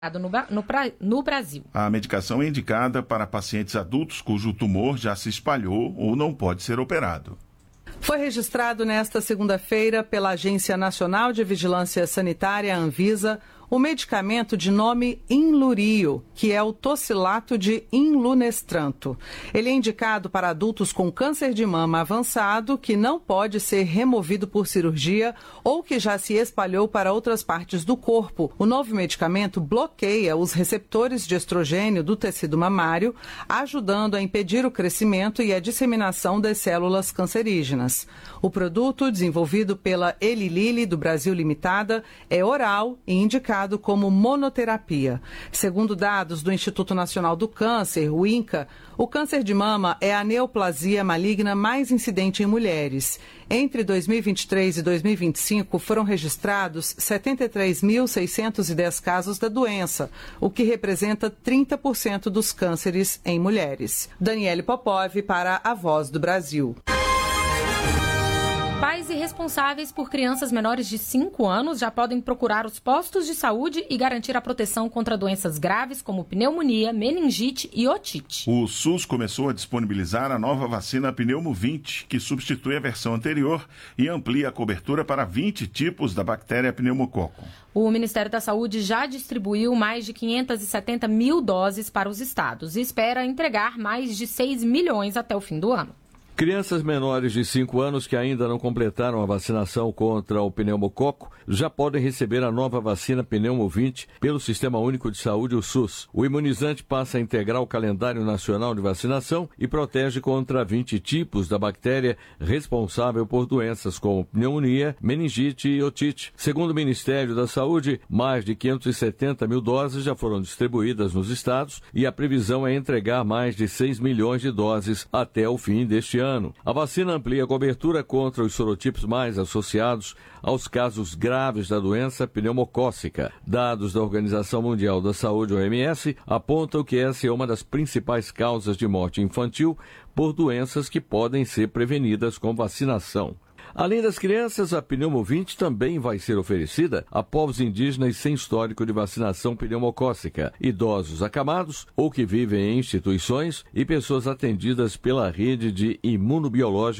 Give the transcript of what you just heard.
no Brasil. A medicação é indicada para pacientes adultos cujo tumor já se espalhou ou não pode ser operado. Foi registrado nesta segunda-feira pela Agência Nacional de Vigilância Sanitária, Anvisa, o medicamento de nome Inlurio, que é o tocilato de inlunestranto. Ele é indicado para adultos com câncer de mama avançado que não pode ser removido por cirurgia ou que já se espalhou para outras partes do corpo. O novo medicamento bloqueia os receptores de estrogênio do tecido mamário, ajudando a impedir o crescimento e a disseminação das células cancerígenas. O produto, desenvolvido pela Eli Lilly do Brasil Limitada, é oral e indicado como monoterapia. Segundo dados do Instituto Nacional do Câncer, o INCA, o câncer de mama é a neoplasia maligna mais incidente em mulheres. Entre 2023 e 2025 foram registrados 73.610 casos da doença, o que representa 30% dos cânceres em mulheres. Daniele Popov para a Voz do Brasil. Pais e responsáveis por crianças menores de 5 anos já podem procurar os postos de saúde e garantir a proteção contra doenças graves como pneumonia, meningite e otite. O SUS começou a disponibilizar a nova vacina Pneumo 20, que substitui a versão anterior e amplia a cobertura para 20 tipos da bactéria pneumococo. O Ministério da Saúde já distribuiu mais de 570 mil doses para os estados e espera entregar mais de 6 milhões até o fim do ano. Crianças menores de 5 anos que ainda não completaram a vacinação contra o pneumococo já podem receber a nova vacina Pneumo 20 pelo Sistema Único de Saúde, o SUS. O imunizante passa a integrar o calendário nacional de vacinação e protege contra 20 tipos da bactéria responsável por doenças como pneumonia, meningite e otite. Segundo o Ministério da Saúde, mais de 570 mil doses já foram distribuídas nos estados e a previsão é entregar mais de 6 milhões de doses até o fim deste ano. A vacina amplia a cobertura contra os sorotipos mais associados aos casos graves da doença pneumocócica. Dados da Organização Mundial da Saúde, OMS, apontam que essa é uma das principais causas de morte infantil por doenças que podem ser prevenidas com vacinação. Além das crianças, a Pneumo 20 também vai ser oferecida a povos indígenas sem histórico de vacinação pneumocócica, idosos acamados ou que vivem em instituições e pessoas atendidas pela rede de imunobiológico